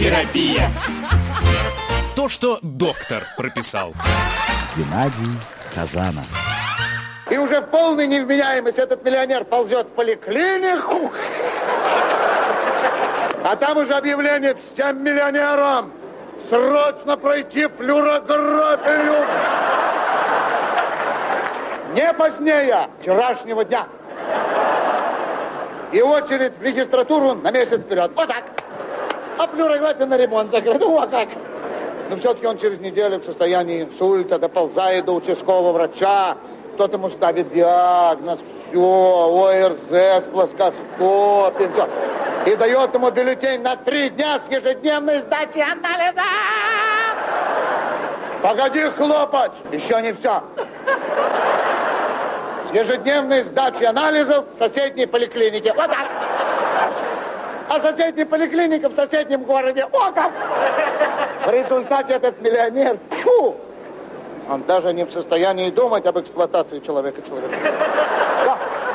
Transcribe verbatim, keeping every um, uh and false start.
терапия. То, что доктор прописал. Геннадий Казанов. И уже в полной невменяемости этот миллионер ползет в поликлинику. А там уже объявление всем миллионерам срочно пройти флюорографию. Не позднее вчерашнего дня. И очередь в регистратуру на месяц вперед. Вот так. А флюорография на ремонт закрыта. Вот так. Но все-таки он через неделю в состоянии инсульта доползает до участкового врача. Кто-то ему ставит диагноз. Все, ОРЗ с плоскостопием. Все. И дает ему бюллетень на три дня с ежедневной сдачей анализа. Погоди хлопать. Еще не все. С ежедневной сдачей анализов в соседней поликлинике. Вот так. А соседняя поликлиника в соседнем городе. О как! В результате этот миллионер, фу, он даже не в состоянии думать об эксплуатации человека-человека. Да.